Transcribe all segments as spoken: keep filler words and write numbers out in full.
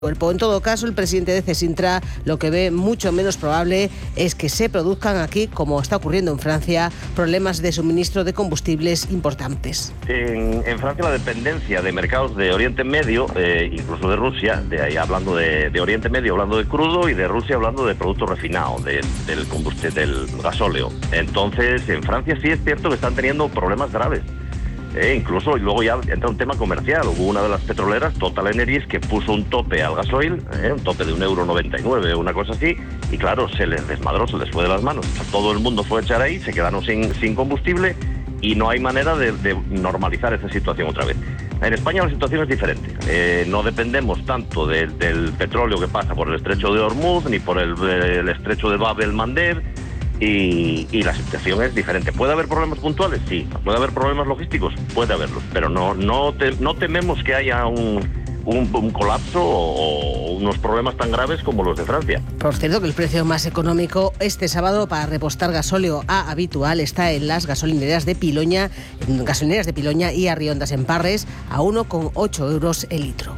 En todo caso, el presidente de Cesintra lo que ve mucho menos probable es que se produzcan aquí, como está ocurriendo en Francia, problemas de suministro de combustibles importantes. En, en Francia la dependencia de mercados de Oriente Medio, eh, incluso de Rusia, de ahí hablando de, de Oriente Medio hablando de crudo y de Rusia hablando de producto refinado, de, del combustible, del gasóleo. Entonces, en Francia sí es cierto que están teniendo problemas graves. Eh, incluso, y luego ya entra un tema comercial. Hubo una de las petroleras, Total Energies, que puso un tope al gasoil, eh, un tope de un euro noventa y nueve, una cosa así, y claro, se les desmadró, se les fue de las manos. O sea, todo el mundo fue a echar ahí, se quedaron sin, sin combustible y no hay manera de, de normalizar esa situación otra vez. En España la situación es diferente. Eh, no dependemos tanto de, del petróleo que pasa por el estrecho de Hormuz ni por el, el estrecho de Bab el-Mandeb. Y, y la situación es diferente. ¿Puede haber problemas puntuales? Sí. ¿Puede haber problemas logísticos? Puede haberlos. Pero no, no, te, no tememos que haya un, un, un colapso o, o unos problemas tan graves como los de Francia. Por cierto, que el precio más económico este sábado para repostar gasóleo a habitual está en las gasolineras de Piloña, en gasolineras de Piloña y Arriondas en Parres, a uno coma ocho euros el litro.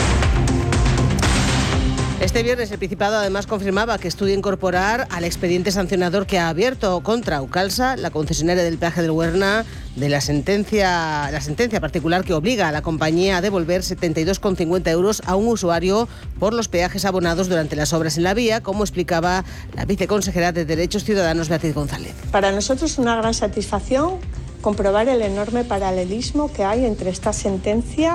Este viernes el Principado además confirmaba que estudia incorporar al expediente sancionador que ha abierto contra Aucalsa, la concesionaria del peaje del Huerna, de la sentencia, la sentencia particular que obliga a la compañía a devolver setenta y dos coma cincuenta euros a un usuario por los peajes abonados durante las obras en la vía, como explicaba la viceconsejera de Derechos Ciudadanos, Beatriz González. Para nosotros es una gran satisfacción comprobar el enorme paralelismo que hay entre esta sentencia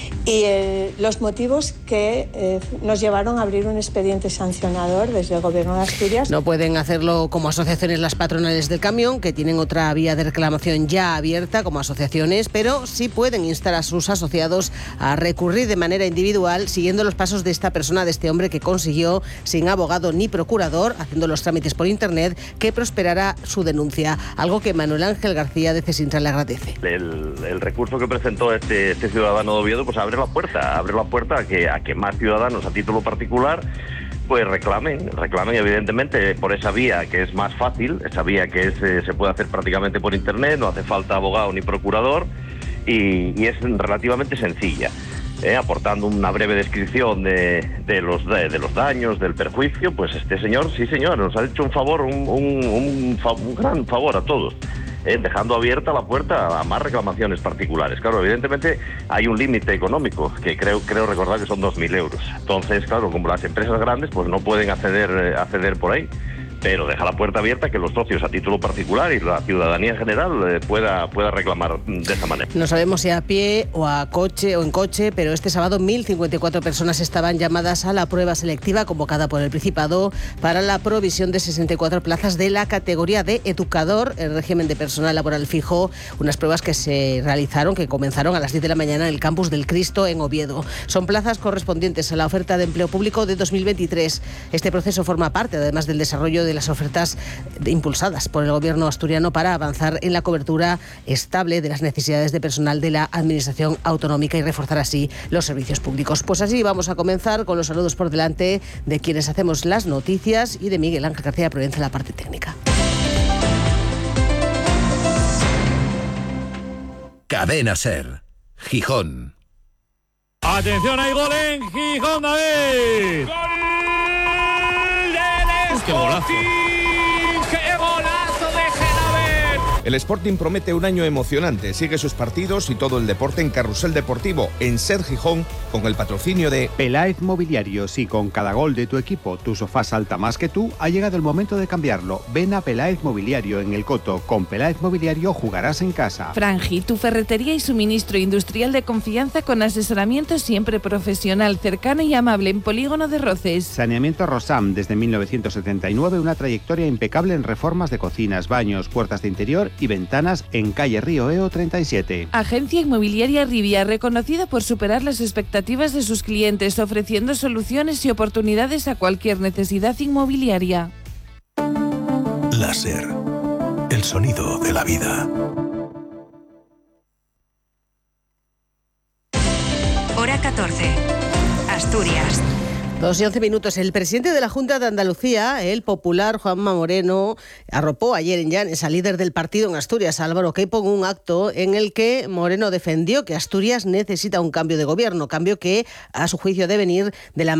y eh, los motivos que eh, nos llevaron a abrir un expediente sancionador desde el Gobierno de Asturias. No pueden hacerlo como asociaciones las patronales del camión, que tienen otra vía de reclamación ya abierta como asociaciones, pero sí pueden instar a sus asociados a recurrir de manera individual, siguiendo los pasos de esta persona, de este hombre que consiguió, sin abogado ni procurador, haciendo los trámites por internet, que prosperara su denuncia, algo que Manuel Ángel García de Cesintra le agradece. El, el recurso que presentó este, este ciudadano de Oviedo, pues abre la puerta, abre la puerta a que, a que más ciudadanos a título particular pues reclamen, reclamen evidentemente por esa vía que es más fácil, esa vía que es, eh, se puede hacer prácticamente por internet, no hace falta abogado ni procurador y, y es relativamente sencilla. Eh, aportando una breve descripción de, de, los, de, de los daños, del perjuicio, pues este señor, sí señor, nos ha hecho un favor, un, un, un, un gran favor a todos. Eh, dejando abierta la puerta a más reclamaciones particulares. Claro, evidentemente hay un límite económico, que creo creo recordar que son dos mil euros. Entonces, claro, como las empresas grandes pues no pueden acceder, eh, acceder por ahí. Pero deja la puerta abierta que los socios a título particular y la ciudadanía en general eh, pueda, pueda reclamar de esa manera. No sabemos si a pie o a coche o en coche, pero este sábado mil cincuenta y cuatro personas estaban llamadas a la prueba selectiva convocada por el Principado para la provisión de sesenta y cuatro plazas de la categoría de educador, el régimen de personal laboral fijo, unas pruebas que se realizaron, que comenzaron a las diez de la mañana en el campus del Cristo en Oviedo. Son plazas correspondientes a la oferta de empleo público de dos mil veintitrés. Este proceso forma parte, además del desarrollo de de las ofertas impulsadas por el Gobierno asturiano para avanzar en la cobertura estable de las necesidades de personal de la Administración autonómica y reforzar así los servicios públicos. Pues así vamos a comenzar con los saludos por delante de quienes hacemos las noticias y de Miguel Ángel García Provenza en la parte técnica. Cadena SER, Gijón. Atención, hay gol en Gijón, David. ¡Gol del Sporting! ¡Qué golazo! ¡Qué golazo de Genavet! El Sporting promete un año emocionante. Sigue sus partidos y todo el deporte en Carrusel Deportivo, en SER Gijón, con el patrocinio de Peláez Mobiliario. Si con cada gol de tu equipo tu sofá salta más que tú, ha llegado el momento de cambiarlo. Ven a Peláez Mobiliario en El Coto. Con Peláez Mobiliario jugarás en casa. Frangi, tu ferretería y suministro industrial de confianza con asesoramiento siempre profesional, cercano y amable en Polígono de Roces. Saneamiento Rosam, desde mil novecientos setenta y nueve, una trayectoria impecable en reformas de cocinas, baños, puertas de interior y ventanas en calle Río Eo treinta y siete. Agencia Inmobiliaria Rivia, reconocida por superar las expectativas de sus clientes, ofreciendo soluciones y oportunidades a cualquier necesidad inmobiliaria. La SER, el sonido de la vida. Hora catorce. Asturias. Dos y once minutos. El presidente de la Junta de Andalucía, el popular Juanma Moreno, arropó ayer en Llanes al líder del partido en Asturias, Álvaro Queipo, en un acto en el que Moreno defendió que Asturias necesita un cambio de gobierno, cambio que, a su juicio, debe venir de la